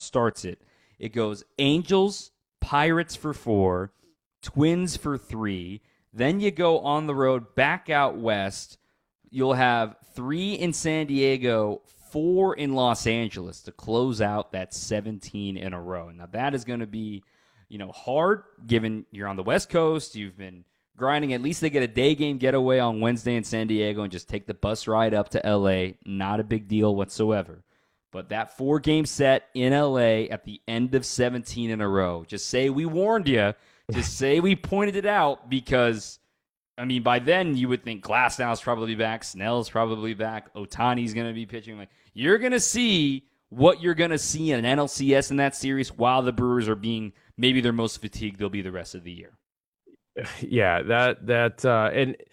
starts it. It goes Angels, Pirates for 4, Twins for 3. Then you go on the road back out west. You'll have 3 in San Diego, 4 in Los Angeles to close out that 17 in a row. Now that is going to be, hard given you're on the West Coast. You've been grinding. At least they get a day game getaway on Wednesday in San Diego and just take the bus ride up to LA. Not a big deal whatsoever. But that 4-game set in LA at the end of 17 in a row, just say we warned you. Just say we pointed it out because, by then you would think Glasnow's probably back, Snell's probably back, Ohtani's going to be pitching. You're going to see what you're going to see in an NLCS in that series while the Brewers are being maybe their most fatigued they'll be the rest of the year. Yeah, and